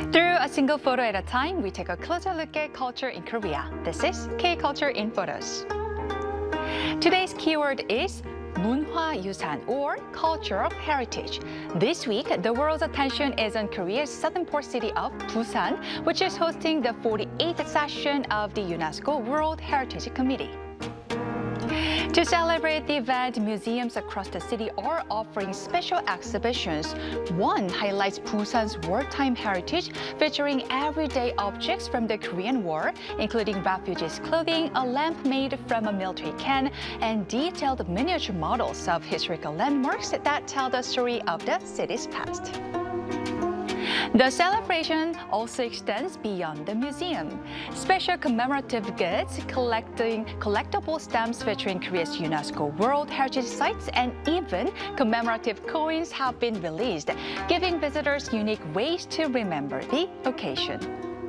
Through a single photo at a time, we take a closer look at culture in Korea. This is K-Culture in Photos. Today's keyword is 문화유산, or cultural heritage. This week, the world's attention is on Korea's southern port city of Busan, which is hosting the 48th session of the UNESCO World Heritage Committee. To celebrate the event, museums across the city are offering special exhibitions. One highlights Busan's wartime heritage, featuring everyday objects from the Korean War, including refugees' clothing, a lamp made from a military can, and detailed miniature models of historical landmarks that tell the story of the city's past. The celebration also extends beyond the museum. Special commemorative goods, collectible stamps featuring Korea's UNESCO World Heritage Sites, and even commemorative coins have been released, giving visitors unique ways to remember the occasion.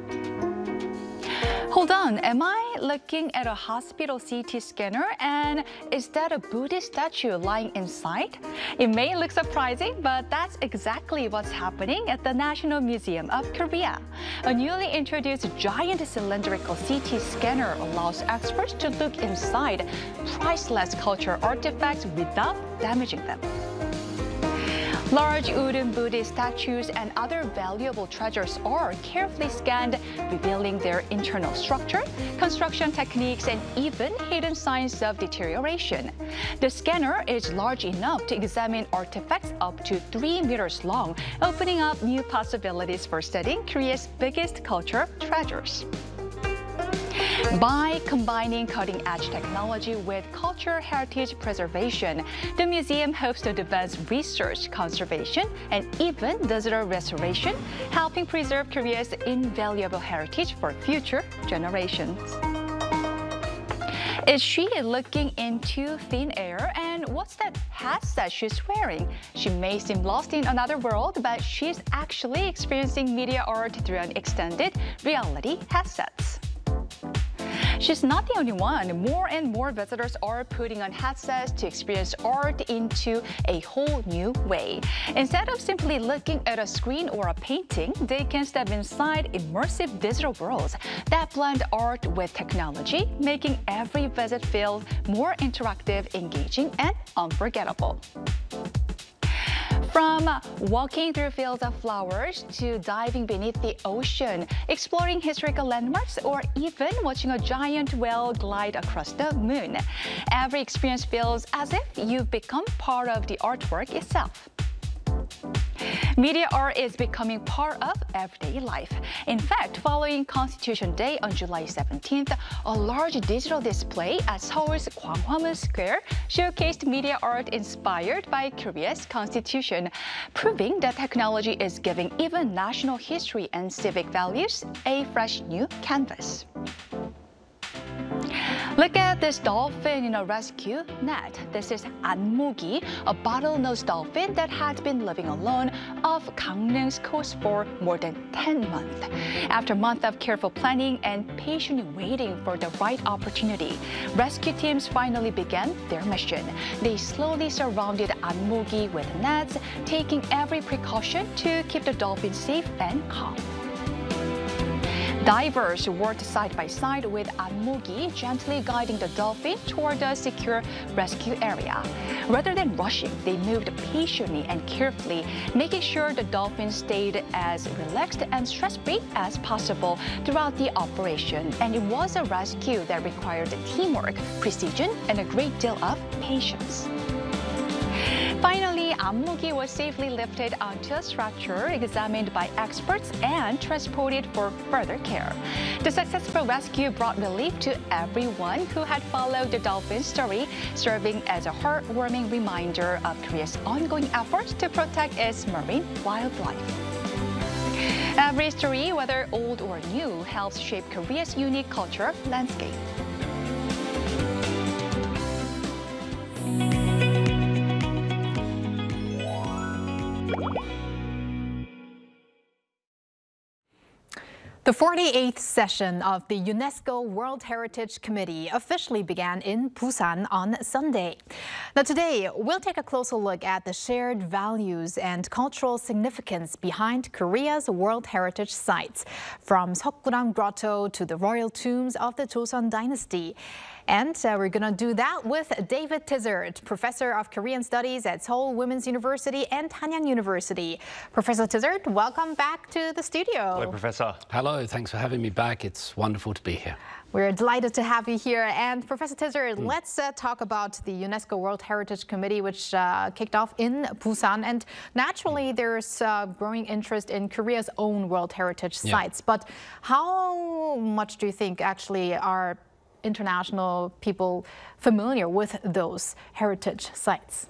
Hold on, am I looking at a hospital CT scanner, and is that a Buddhist statue lying inside? It may look surprising, but that's exactly what's happening at the National Museum of Korea. A newly introduced giant cylindrical CT scanner allows experts to look inside priceless cultural artifacts without damaging them. Large wooden Buddhist statues and other valuable treasures are carefully scanned, revealing their internal structure, construction techniques, and even hidden signs of deterioration. The scanner is large enough to examine artifacts up to 3 meters long, opening up new possibilities for studying Korea's biggest cultural treasures. By combining cutting-edge technology with cultural heritage preservation, the museum hopes to advance research, conservation, and even visitor restoration, helping preserve Korea's invaluable heritage for future generations. Is she looking into thin air? And what's that headset she's wearing? She may seem lost in another world, but she's actually experiencing media art through an extended reality headsets. She's not the only one. More and more visitors are putting on headsets to experience art into a whole new way. Instead of simply looking at a screen or a painting, they can step inside immersive digital worlds that blend art with technology, making every visit feel more interactive, engaging, and unforgettable. From walking through fields of flowers to diving beneath the ocean, exploring historical landmarks, or even watching a giant whale glide across the moon, every experience feels as if you've become part of the artwork itself. Media art is becoming part of everyday life. In fact, following Constitution Day on July 17th, a large digital display at Seoul's Gwanghwamun Square showcased media art inspired by Korea's Constitution, proving that technology is giving even national history and civic values a fresh new canvas. Look at this dolphin in a rescue net. This is Anmogi, a bottlenose dolphin that had been living alone off Gangneung's coast for more than 10 months. After months of careful planning and patiently waiting for the right opportunity, rescue teams finally began their mission. They slowly surrounded Anmogi with nets, taking every precaution to keep the dolphin safe and calm. Divers worked side by side with Anmogi, gently guiding the dolphin toward a secure rescue area. Rather than rushing, they moved patiently and carefully, making sure the dolphin stayed as relaxed and stress-free as possible throughout the operation. And it was a rescue that required teamwork, precision, and a great deal of patience. Finally, Anmogi was safely lifted onto a stretcher, examined by experts, and transported for further care. The successful rescue brought relief to everyone who had followed the dolphin's story, serving as a heartwarming reminder of Korea's ongoing efforts to protect its marine wildlife. Every story, whether old or new, helps shape Korea's unique cultural landscape. The 48th session of the UNESCO World Heritage Committee officially began in Busan on Sunday. Now today, we'll take a closer look at the shared values and cultural significance behind Korea's World Heritage sites, from Seokguram Grotto to the royal tombs of the Joseon Dynasty. And we're going to do that with David Tizard, Professor of Korean Studies at Seoul Women's University and Hanyang University. Professor Tizard, welcome back to the studio. Hello, Professor. Hello, thanks for having me back. It's wonderful to be here. We're delighted to have you here. And Professor Tizard, let's talk about the UNESCO World Heritage Committee, which kicked off in Busan. And naturally, there's growing interest in Korea's own World Heritage sites. But how much do you think actually are international people familiar with those heritage sites?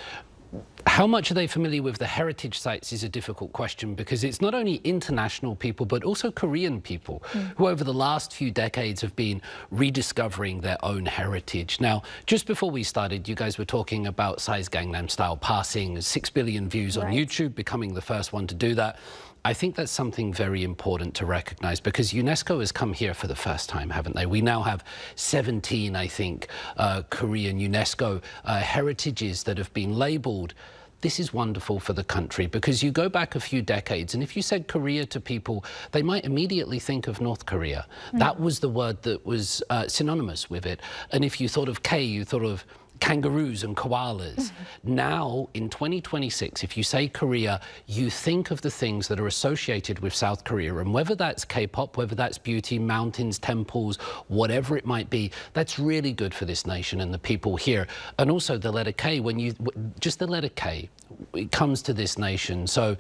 How much are they familiar with the heritage sites is a difficult question, because it's not only international people but also Korean people who over the last few decades have been rediscovering their own heritage. Now, just before we started, you guys were talking about Psy's Gangnam Style passing 6 billion views on YouTube, becoming the first one to do that. I think that's something very important to recognize, because UNESCO has come here for the first time, haven't they? We now have 17, I think, Korean UNESCO heritages that have been labeled. This is wonderful for the country, because you go back a few decades, and if you said Korea to people, they might immediately think of North Korea. That was the word that was synonymous with it. And if you thought of K, you thought of kangaroos and koalas. Now, in 2026, if you say Korea, you think of the things that are associated with South Korea. And whether that's K-pop, whether that's beauty, mountains, temples, whatever it might be, that's really good for this nation and the people here. And also the letter K, just the letter K, it comes to this nation. So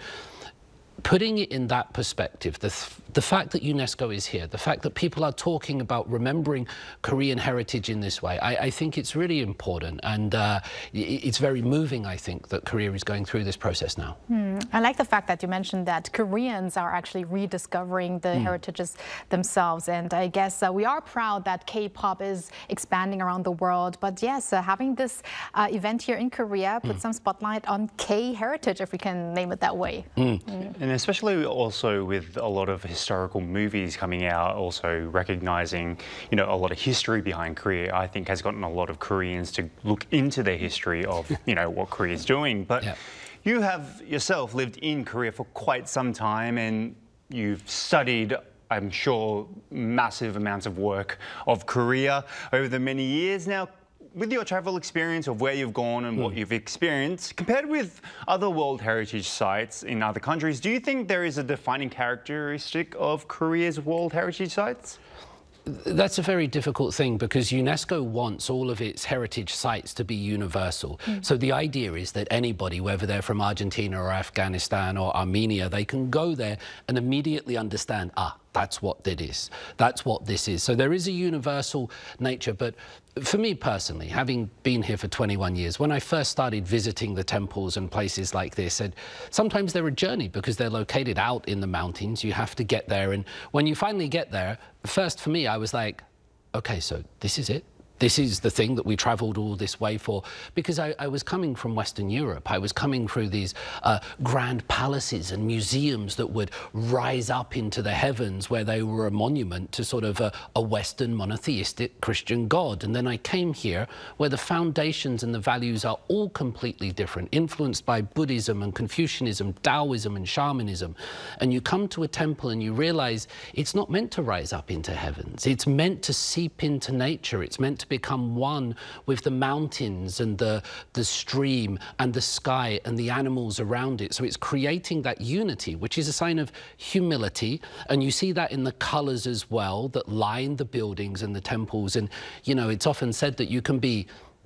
putting it in that perspective, the fact that UNESCO is here, the fact that people are talking about remembering Korean heritage in this way, I think it's really important, and it's very moving, I think, that Korea is going through this process now. I like the fact that you mentioned that Koreans are actually rediscovering the heritages themselves, and I guess we are proud that K-pop is expanding around the world, but yes, having this event here in Korea put some spotlight on K-heritage, if we can name it that way. And especially also with a lot of historical movies coming out, also recognizing, a lot of history behind Korea, I think has gotten a lot of Koreans to look into their history of, what Korea is doing. But you have yourself lived in Korea for quite some time, and you've studied, I'm sure, massive amounts of work of Korea over the many years now. With your travel experience of where you've gone and what you've experienced, compared with other World Heritage sites in other countries, do you think there is a defining characteristic of Korea's World Heritage sites? That's a very difficult thing, because UNESCO wants all of its heritage sites to be universal. So the idea is that anybody, whether they're from Argentina or Afghanistan or Armenia, they can go there and immediately understand, that's what it is. That's what this is. So there is a universal nature. But for me personally, having been here for 21 years, when I first started visiting the temples and places like this, and sometimes they're a journey because they're located out in the mountains. You have to get there. And when you finally get there, first for me, I was like, okay, so this is it. This is the thing that we traveled all this way for, because I was coming from Western Europe. I was coming through these grand palaces and museums that would rise up into the heavens, where they were a monument to sort of a Western monotheistic Christian God. And then I came here where the foundations and the values are all completely different, influenced by Buddhism and Confucianism, Taoism and shamanism. And you come to a temple and you realize it's not meant to rise up into heavens. It's meant to seep into nature. It's meant to become one with the mountains and the stream and the sky and the animals around it. So it's creating that unity, which is a sign of humility. And you see that in the colors as well that line the buildings and the temples. And, it's often said that you can be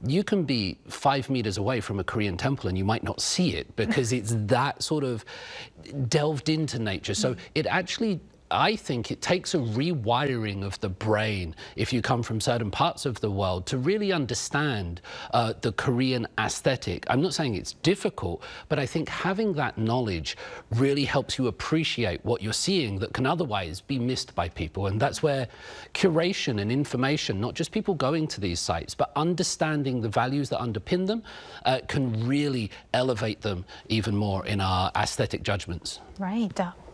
5 meters away from a Korean temple and you might not see it, because it's that sort of delved into nature. So it actually, I think it takes a rewiring of the brain, if you come from certain parts of the world, to really understand the Korean aesthetic. I'm not saying it's difficult, but I think having that knowledge really helps you appreciate what you're seeing that can otherwise be missed by people. And that's where curation and information, not just people going to these sites, but understanding the values that underpin them, can really elevate them even more in our aesthetic judgments. Right.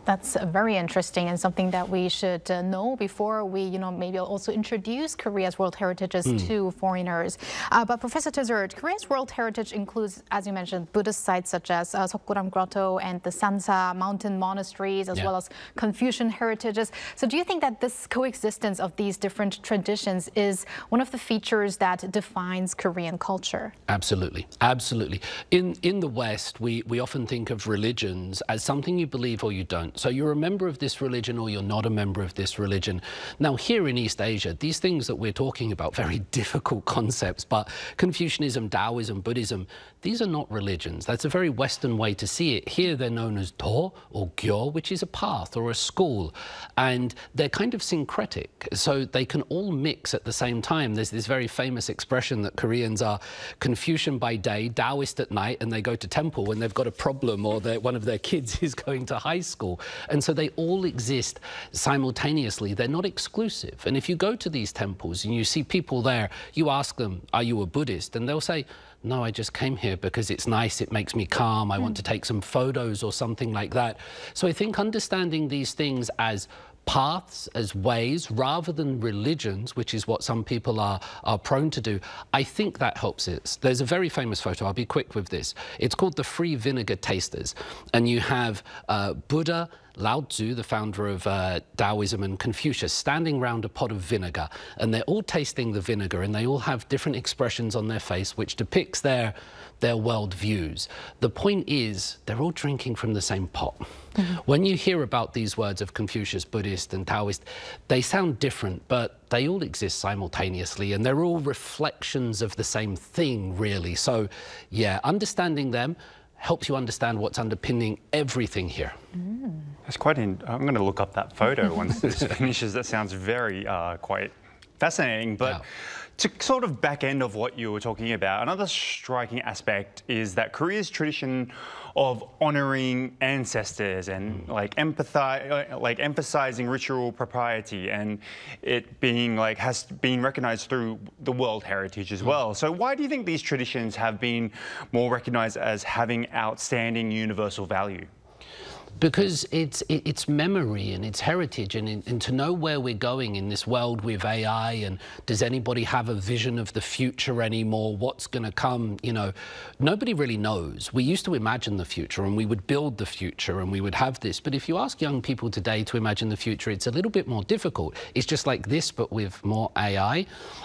That's very interesting and something that we should know before we, maybe also introduce Korea's World Heritages to foreigners. But Professor Tuzert, Korea's World Heritage includes, as you mentioned, Buddhist sites such as Seokguram Grotto and the Sansa mountain monasteries, as well as Confucian heritages. So do you think that this coexistence of these different traditions is one of the features that defines Korean culture? Absolutely, absolutely. In the West, we often think of religions as something you believe or you don't. So you're a member of this religion or you're not a member of this religion. Now here in East Asia, these things that we're talking about, very difficult concepts, but Confucianism, Taoism, Buddhism, these are not religions. That's a very Western way to see it. Here they're known as Do or Gyo, which is a path or a school. And they're kind of syncretic, so they can all mix at the same time. There's this very famous expression that Koreans are Confucian by day, Taoist at night, and they go to temple when they've got a problem or one of their kids is going to high school. And so they all exist simultaneously. They're not exclusive. And if you go to these temples and you see people there, you ask them, are you a Buddhist? And they'll say, no, I just came here because it's nice, it makes me calm, I want to take some photos or something like that. So I think understanding these things as paths, as ways, rather than religions, which is what some people are prone to do, I think that helps it. There's a very famous photo, I'll be quick with this. It's called the Free Vinegar Tasters. And you have Buddha, Lao Tzu, the founder of Taoism, and Confucius standing around a pot of vinegar. And they're all tasting the vinegar, and they all have different expressions on their face, which depicts their world views. The point is, they're all drinking from the same pot. When you hear about these words of Confucius, Buddhist and Taoist, they sound different, but they all exist simultaneously, and they're all reflections of the same thing, really. So, yeah, understanding them helps you understand what's underpinning everything here. That's quite I'm going to look up that photo once this finishes. That sounds very quite fascinating. But to sort of back end of what you were talking about, another striking aspect is that Korea's tradition of honoring ancestors and emphasizing ritual propriety, and it being has been recognized through the World Heritage as well. So why do you think these traditions have been more recognized as having outstanding universal value? Because it's memory and it's heritage, and to know where we're going in this world with AI, and does anybody have a vision of the future anymore, what's going to come, nobody really knows. We used to imagine the future and we would build the future and we would have this, but if you ask young people today to imagine the future, it's a little bit more difficult. It's just like this but with more AI,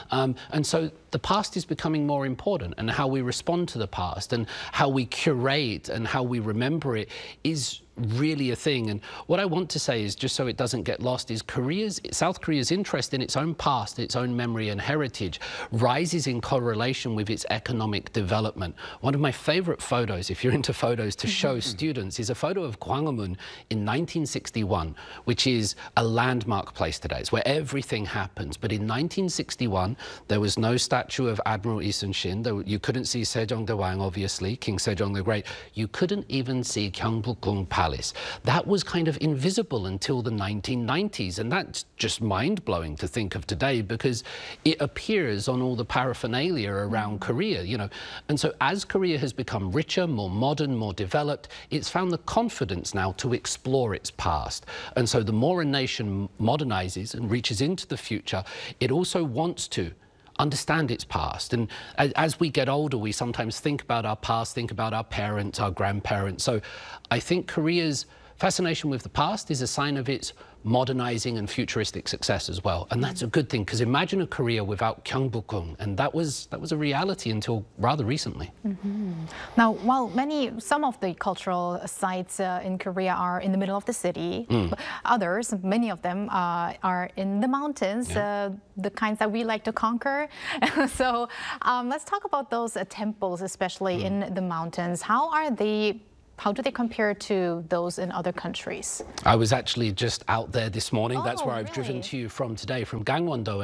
and so the past is becoming more important, and how we respond to the past and how we curate and how we remember it is really a thing. And what I want to say is, just so it doesn't get lost, is South Korea's interest in its own past, its own memory and heritage rises in correlation with its economic development. One of my favorite photos, if you're into photos, to show students is a photo of Gwanghwamun in 1961, which is a landmark place today. It's where everything happens. But in 1961, there was no statue of Admiral Lee Sun-shin. You couldn't see Sejong Daewang, obviously, King Sejong the Great. You couldn't even see Gyeongbokgung Palace. That was kind of invisible until the 1990s, and that's just mind-blowing to think of today, because it appears on all the paraphernalia around Korea, And so as Korea has become richer, more modern, more developed, it's found the confidence now to explore its past. And so the more a nation modernizes and reaches into the future, it also wants to understand its past. And as we get older, we sometimes think about our past, think about our parents, our grandparents. So I think Korea's fascination with the past is a sign of its modernizing and futuristic success as well. And that's a good thing, because imagine a Korea without Gyeongbokgung, and that was a reality until rather recently. Now, while some of the cultural sites in Korea are in the middle of the city, others, many of them are in the mountains, the kinds that we like to conquer. So let's talk about those temples, especially in the mountains. How do they compare to those in other countries? I was actually just out there this morning. That's where I've driven really? to you from today, from Gangwon-do.